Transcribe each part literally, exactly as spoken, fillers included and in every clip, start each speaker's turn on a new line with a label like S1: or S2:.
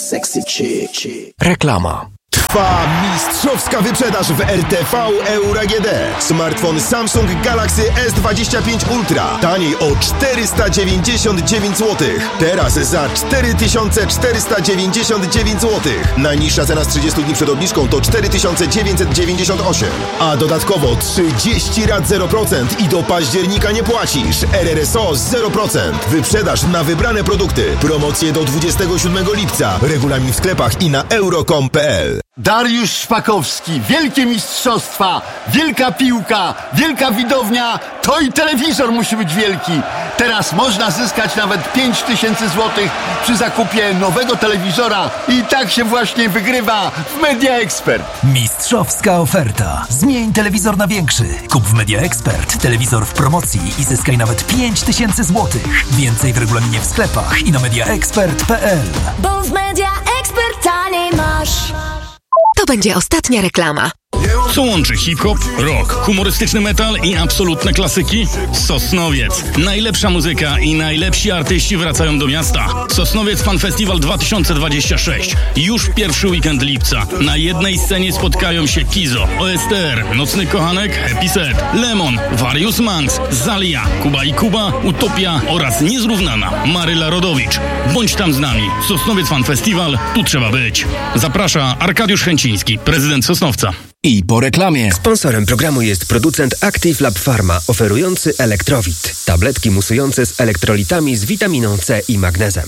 S1: sexy chick.
S2: Reklama.
S3: Trwa mistrzowska wyprzedaż w R T V Euro A G D. Smartfon Samsung Galaxy S dwadzieścia pięć Ultra. Taniej o czterysta dziewięćdziesiąt dziewięć złotych. Teraz za cztery tysiące czterysta dziewięćdziesiąt dziewięć złotych. Najniższa cena z trzydziestu dni przed obniżką to cztery tysiące dziewięćset dziewięćdziesiąt osiem. A dodatkowo trzydzieści rat zero procent i do października nie płacisz. R R S O zero procent. Wyprzedaż na wybrane produkty. Promocje do dwudziestego siódmego lipca. Regulamin w sklepach i na euro kropka com kropka p l.
S4: Dariusz Szpakowski, wielkie mistrzostwa, wielka piłka, wielka widownia, to i telewizor musi być wielki. Teraz można zyskać nawet pięć tysięcy złotych przy zakupie nowego telewizora i tak się właśnie wygrywa w Media Expert.
S5: Mistrzowska oferta. Zmień telewizor na większy. Kup w Media Expert telewizor w promocji i zyskaj nawet pięć tysięcy złotych. Więcej w regulaminie w sklepach i na media expert kropka p l.
S6: Bo w Media Expert taniej masz.
S7: To będzie ostatnia reklama.
S8: Co łączy hip-hop, rock, humorystyczny metal i absolutne klasyki? Sosnowiec. Najlepsza muzyka i najlepsi artyści wracają do miasta. Sosnowiec Fan Festival dwa tysiące dwadzieścia sześć. Już pierwszy weekend lipca. Na jednej scenie spotkają się Kizo, O S T R, Nocny Kochanek, Happy Set, Lemon, Various Manx, Zalia, Kuba i Kuba, Utopia oraz niezrównana Maryla Rodowicz. Bądź tam z nami. Sosnowiec Fan Festival, tu trzeba być. Zaprasza Arkadiusz Chęciński, prezydent Sosnowca.
S2: I po reklamie.
S9: Sponsorem programu jest producent Active Lab Pharma, oferujący Elektrowit. Tabletki musujące z elektrolitami z witaminą C i magnezem.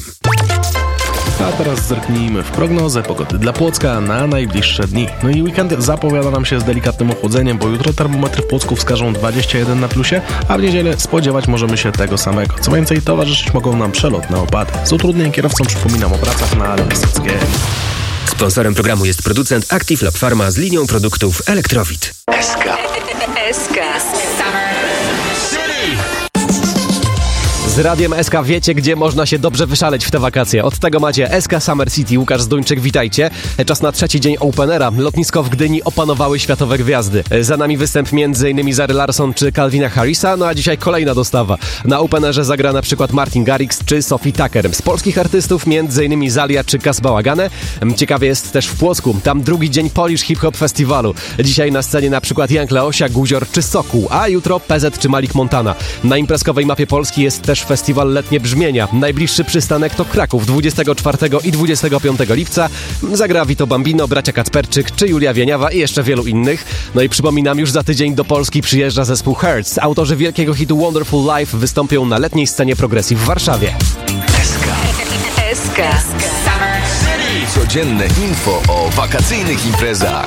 S10: A teraz zerknijmy w prognozę pogody dla Płocka na najbliższe dni. No i weekend zapowiada nam się z delikatnym ochłodzeniem, bo jutro termometry w Płocku wskażą dwadzieścia jeden na plusie, a w niedzielę spodziewać możemy się tego samego. Co więcej, towarzyszyć mogą nam przelotne opady. Z utrudnień kierowcom przypominam o pracach na Ale Wysockiej.
S9: Sponsorem programu jest producent Active Lab Pharma z linią produktów Elektrowit.
S2: S K.
S7: S K.
S11: Z Radiem S K wiecie, gdzie można się dobrze wyszaleć w te wakacje. Od tego macie S K Summer City. Łukasz Zduńczyk, witajcie. Czas na trzeci dzień Openera. Lotnisko w Gdyni opanowały światowe gwiazdy. Za nami występ między innymi Zary Larsson czy Calvina Harrisa, no a dzisiaj kolejna dostawa. Na Openerze zagra na przykład Martin Garrix czy Sophie Tucker. Z polskich artystów między innymi Zalia czy Kas Bałagane. Ciekawie jest też w Płocku. Tam drugi dzień Polish Hip Hop Festiwalu. Dzisiaj na scenie na przykład Young Leosia, Guzior czy Sokół, a jutro P Z czy Malik Montana. Na imprezkowej mapie Polski jest też festiwal Letnie Brzmienia. Najbliższy przystanek to Kraków dwudziestego czwartego i dwudziestego piątego lipca. Zagra Vito Bambino, bracia Kacperczyk czy Julia Wieniawa i jeszcze wielu innych. No i przypominam, już za tydzień do Polski przyjeżdża zespół Hertz. Autorzy wielkiego hitu Wonderful Life wystąpią na letniej scenie progresji w Warszawie.
S2: S K.
S7: S K.
S2: Codzienne info o wakacyjnych imprezach.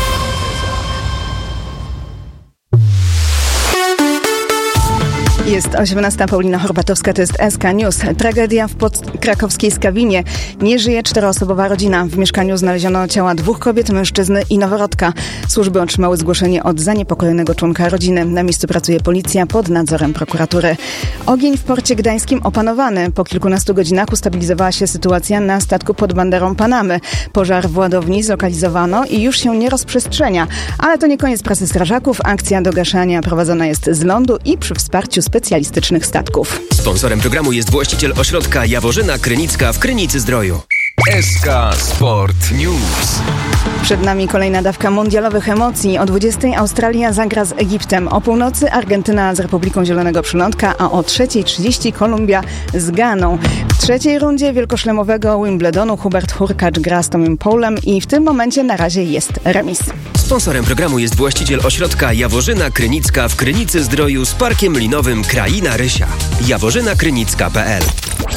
S12: Jest osiemnasta, Paulina Horbatowska, to jest S K News. Tragedia w krakowskiej Skawinie. Nie żyje czteroosobowa rodzina. W mieszkaniu znaleziono ciała dwóch kobiet, mężczyzny i noworodka. Służby otrzymały zgłoszenie od zaniepokojonego członka rodziny. Na miejscu pracuje policja pod nadzorem prokuratury. Ogień w porcie gdańskim opanowany. Po kilkunastu godzinach ustabilizowała się sytuacja na statku pod banderą Panamy. Pożar w ładowni zlokalizowano i już się nie rozprzestrzenia. Ale to nie koniec pracy strażaków. Akcja do gaszenia prowadzona jest z lądu i przy wsparciu specjalistycznych statków.
S9: Sponsorem programu jest właściciel ośrodka Jaworzyna Krynicka w Krynicy-Zdroju.
S2: S K Sport News.
S12: Przed nami kolejna dawka mundialowych emocji. O dwudziestej Australia zagra z Egiptem. O północy Argentyna z Republiką Zielonego Przylądka, a o trzeciej trzydzieści Kolumbia z Ganą. W trzeciej rundzie wielkoszlemowego Wimbledonu Hubert Hurkacz gra z Tomem Paulem i w tym momencie na razie jest remis.
S9: Sponsorem programu jest właściciel ośrodka Jaworzyna Krynicka w Krynicy-Zdroju z parkiem linowym Kraina Rysia. jaworzyna krynicka kropka p l.